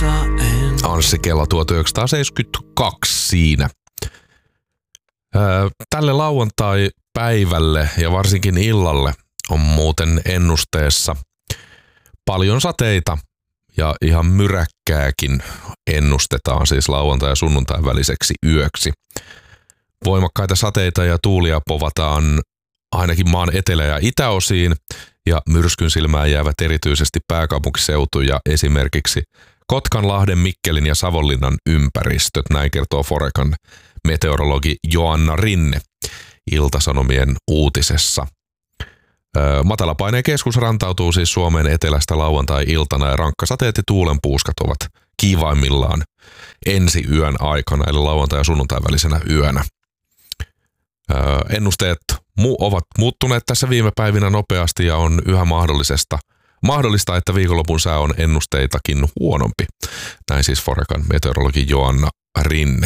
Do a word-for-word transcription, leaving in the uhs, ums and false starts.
Anssi Kela tuhatyhdeksänsataaseitsemänkymmentäkaksi siinä. Tälle lauantai-päivälle ja varsinkin illalle on muuten ennusteessa paljon sateita ja ihan myräkkääkin ennustetaan siis lauantai- ja sunnuntain väliseksi yöksi. Voimakkaita sateita ja tuulia povataan ainakin maan etelä- ja itäosiin ja myrskyn silmään jäävät erityisesti pääkaupunkiseutu ja esimerkiksi Kotkanlahden, Mikkelin ja Savonlinnan ympäristöt, näin kertoo Forecan meteorologi Joanna Rinne Ilta-Sanomien uutisessa. Öö, matalapaineen keskus rantautuu siis Suomeen etelästä lauantai-iltana ja rankkasateet ja tuulenpuuskat ovat kiivaimmillaan ensi yön aikana, eli lauantai- ja sunnuntai välisenä yönä. Öö, ennusteet mu- ovat muuttuneet tässä viime päivinä nopeasti ja on yhä mahdollisesta Mahdollista, että viikonlopun sää on ennusteitakin huonompi. Näin siis Forecan meteorologi Joanna Rinne.